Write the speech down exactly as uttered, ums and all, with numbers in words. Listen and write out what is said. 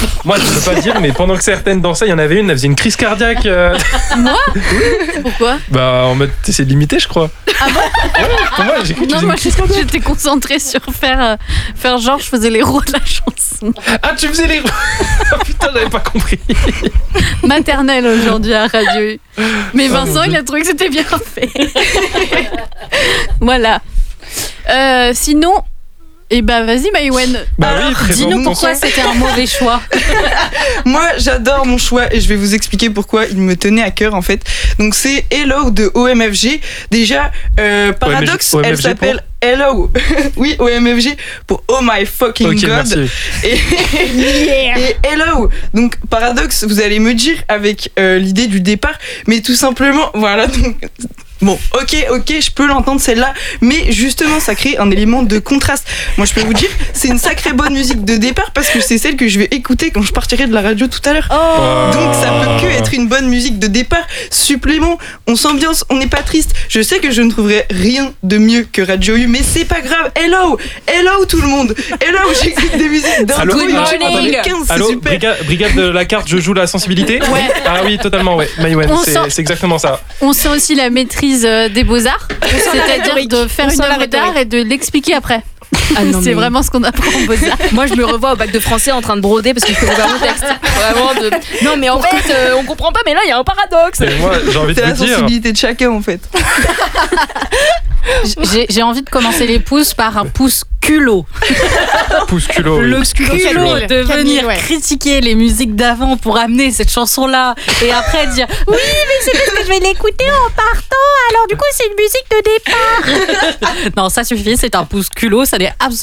Moi, je ne peux pas le dire, mais pendant que certaines dansaient, il y en avait une, elle faisait une crise cardiaque. Euh... Moi Pourquoi? Bah, en mode, t'essaies de l'imiter, je crois. Ah bon? Ouais, pour moi, j'ai cru que Non, tu moi, faisais une crise cardiaque. j'étais concentrée sur faire, euh, faire genre, je faisais les rôles de la chanson. Ah, tu faisais les. Oh, putain, j'avais pas compris. Maternelle aujourd'hui à Radio U. Mais Oh, Vincent, mon il Dieu. a trouvé que c'était bien fait. Voilà. Euh, sinon, eh ben vas-y Maïwen. Bah Alors, oui, présente dis-nous ton pourquoi son. c'était un mauvais choix. Moi, j'adore mon choix et je vais vous expliquer pourquoi il me tenait à cœur en fait. Donc c'est Hello de O M F G. Déjà, euh, Paradox, O M F G elle s'appelle Hello. Oui, O M F G pour Oh My Fucking Ok, God. merci. Et, et Hello. Donc Paradox, vous allez me dire avec euh, l'idée du départ, mais tout simplement, voilà. Donc, bon, ok, ok, je peux l'entendre celle-là, mais justement, ça crée un élément de contraste. Moi, je peux vous dire, c'est une sacrée bonne musique de départ parce que c'est celle que je vais écouter quand je partirai de la radio tout à l'heure. Oh. Donc, ça peut que être une bonne musique de départ. Supplément, on s'ambiance, on n'est pas triste. Je sais que je ne trouverai rien de mieux que Radio U, mais c'est pas grave. Hello, hello tout le monde. Hello, j'écoute des musiques d'un Allô, coup, allô, j'écoute attendez. les quinze, c'est Allô, super. brigade, brigade de la carte, je joue la sensibilité. Ouais. Ah oui, totalement, ouais. Maïwen, On c'est, sent- c'est exactement ça. On sent aussi la maîtrise euh, des beaux-arts, c'est-à-dire rhétorique. de faire On une sent la œuvre d'art rhétorique. et de l'expliquer après. Ah non, C'est mais- vraiment ce qu'on apprend en beaux-arts. Moi, je me revois au bac de français en train de broder parce que je connais pas mon texte. Vraiment de. Non, mais en fait, euh, on comprend pas, mais là, il y a un paradoxe. Et moi, j'ai envie de C'est la vous dire. sensibilité de chacun en fait. J'ai, j'ai envie de commencer les pouces par un pouce culot. Pouce culot. oui. Le culot Camille. de venir Camille, ouais. critiquer les musiques d'avant pour amener cette chanson-là et après dire oui mais c'est parce que je vais l'écouter en partant alors du coup c'est une musique de départ. Non ça suffit, c'est un pouce culot, ça n'est absolument